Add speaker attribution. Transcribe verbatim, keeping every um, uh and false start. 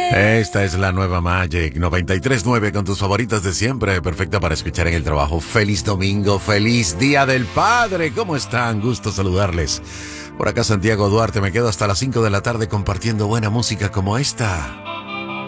Speaker 1: Esta es la nueva Magic noventa y tres punto nueve con tus favoritas de siempre, perfecta para escuchar en el trabajo. Feliz domingo, feliz Día del Padre. ¿Cómo están? Gusto saludarles. Por acá Santiago Duarte, me quedo hasta las cinco de la tarde compartiendo buena música como esta.